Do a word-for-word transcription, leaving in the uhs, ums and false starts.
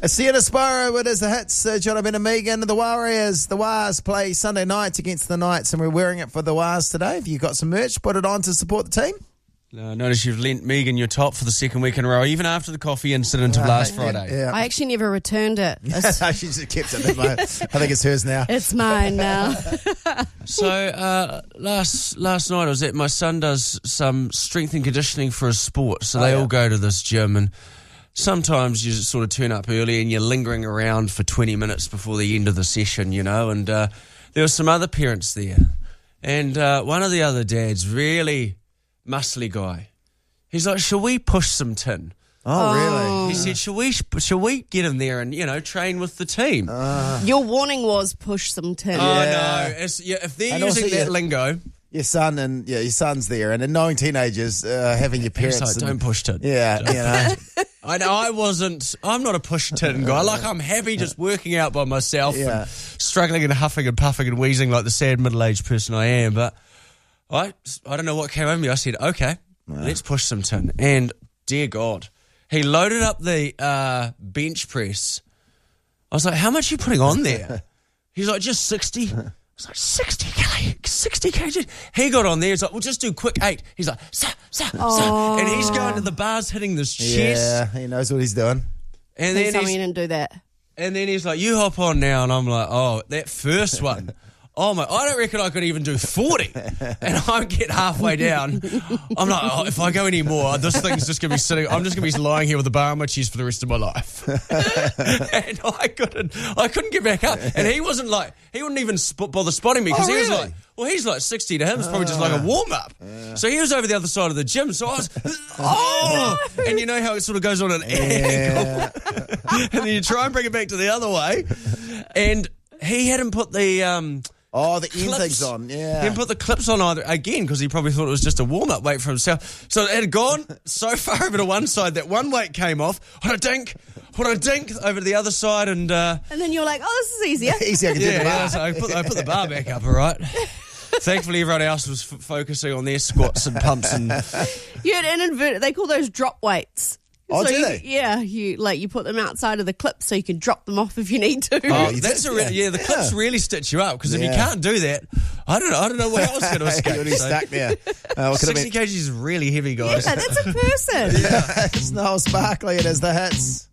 Sienna Sparrow, it is the hits. Uh, Jonathan and Megan, the Warriors, the Wars play Sunday night against the Knights, and we're wearing it for the Wars today. If you've got some merch, put it on to support the team. No, notice you've lent Megan your top for the second week in a row, even after the coffee incident of last Friday. Yeah. I actually never returned it. She just kept it. I think it's hers now. It's mine now. So uh, last last night I was at, my son does some strength and conditioning for his sport, so Oh, they yeah. all go to this gym, and sometimes you just sort of turn up early and you're lingering around for twenty minutes before the end of the session, you know, and uh, there were some other parents there, and uh, one of the other dads, really muscly guy, he's like, shall we push some tin? Oh, really? He said, shall we, shall we get in there and, you know, train with the team? Uh, Your warning was push some tin. oh, yeah. no. It's, yeah, if they're And using also, that yeah. lingo, Your son and yeah, your son's there, and then knowing teenagers, uh, having your parents. it's like, and- don't push tin. Yeah, you know. I know I wasn't, I'm not a push tin guy. Like, I'm happy just working out by myself Yeah. and struggling and huffing and puffing and wheezing like the sad middle-aged person I am. But I, I don't know what came over me. I said, okay, let's push some tin. And dear God, he loaded up the uh, bench press. I was like, how much are you putting on there? He's like, just sixty. I was like, sixty K, sixty kg. He got on there. He's like, well, just do quick eight. He's like, sa, sa, sa. And he's going to the bars, hitting this chest. Yeah, he knows what he's doing. And Please then tell he's, me you didn't do that. and then he's like, you hop on now. And I'm like, oh, that first one. Oh, my, I don't reckon I could even do forty. And I get halfway down. I'm like, oh, if I go any more, this thing's just going to be sitting, I'm just going to be lying here with a bar on my chest for the rest of my life. And I couldn't, I couldn't get back up. And he wasn't like, he wouldn't even sp- bother spotting me because Oh, he was really? like, well, he's like sixty to him. It's probably just like a warm up. So he was over the other side of the gym. So I was, oh, and you know how it sort of goes on an angle. And then you try and bring it back to the other way. And he hadn't put the, um, Oh, the end clips. thing's on. Yeah. He didn't put the clips on either again because he probably thought it was just a warm up weight for himself. So it had gone so far over to one side that one weight came off. What a dink! What a dink! Over to the other side, and uh, And then you're like, oh, this is easier. Easy, I can do yeah, the yeah, bar. so I put I put the bar back up. All right. Thankfully, everyone else was f- focusing on their squats and pumps and. You had an inverted, they call those drop weights. Oh, do you, they? Yeah, you like you put them outside of the clip so you can drop them off if you need to. Oh, you that's did, a re- yeah. yeah. The clips Yeah. really stitch you up because if you Yeah. can't do that, I don't know. I don't know what else going to escape. You're already So stuck there. Uh, what could have sixty been? kgs is really heavy, guys. Yeah, that's a person. It's Noel Sparkley. It is the hits.